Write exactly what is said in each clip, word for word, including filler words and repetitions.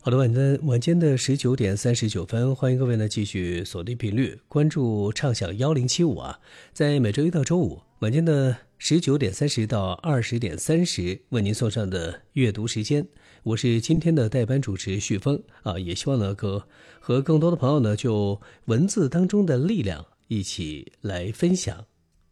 好的，晚间晚间的十九点三十九分，欢迎各位呢继续锁定频率，关注畅享幺零七五啊，在每周一到周五晚间的十九点三十到二十点三十，为您送上的阅读时间，我是今天的代班主持旭峰啊，也希望呢和和更多的朋友呢就文字当中的力量一起来分享。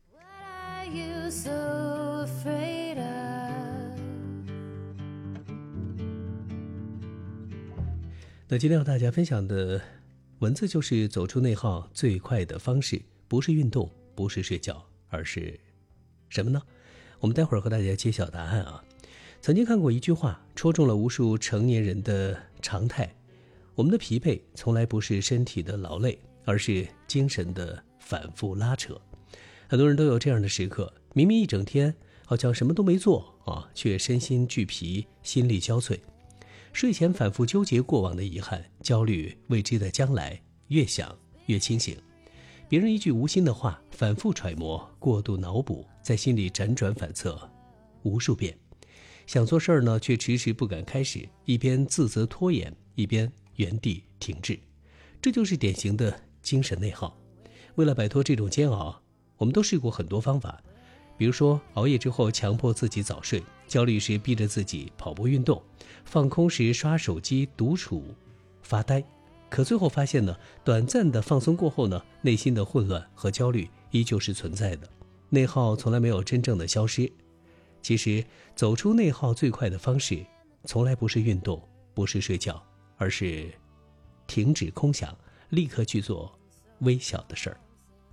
那今天和大家分享的文字就是走出内耗最快的方式，不是运动，不是睡觉，而是什么呢？我们待会儿和大家揭晓答案啊。曾经看过一句话，戳中了无数成年人的常态：我们的疲惫从来不是身体的劳累，而是精神的反复拉扯。很多人都有这样的时刻，明明一整天好像什么都没做啊，却身心俱疲，心力交瘁。睡前反复纠结过往的遗憾，焦虑未知的将来，越想越清醒。别人一句无心的话，反复揣摩，过度脑补，在心里辗转反侧无数遍。想做事儿呢，却迟迟不敢开始，一边自责拖延，一边原地停滞。这就是典型的精神内耗。为了摆脱这种煎熬，我们都试过很多方法，比如说熬夜之后强迫自己早睡，焦虑时逼着自己跑步运动，放空时刷手机独处发呆。可最后发现呢，短暂的放松过后呢，内心的混乱和焦虑依旧是存在的，内耗从来没有真正的消失。其实走出内耗最快的方式，从来不是运动，不是睡觉，而是停止空想，立刻去做微小的事儿。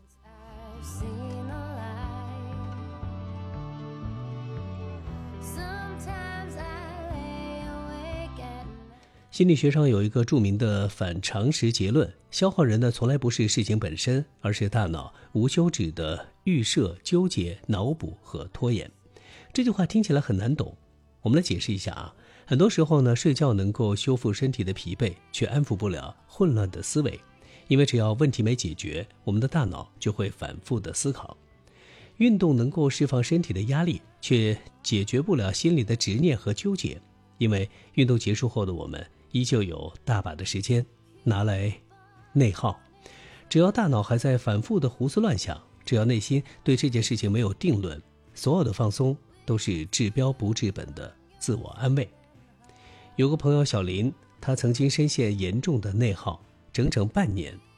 心理学上有一个著名的反常识结论，消耗人的从来不是事情本身，而是大脑无休止的预设、纠结、脑补和拖延。这句话听起来很难懂，我们来解释一下啊。很多时候呢，睡觉能够修复身体的疲惫，却安抚不了混乱的思维，因为只要问题没解决，我们的大脑就会反复的思考。运动能够释放身体的压力，却解决不了心里的执念和纠结，因为运动结束后的我们依旧有大把的时间拿来内耗。只要大脑还在反复的胡思乱想，只要内心对这件事情没有定论，所有的放松都是治标不治本的自我安慰。有个朋友小林，他曾经深陷严重的内耗，整整半年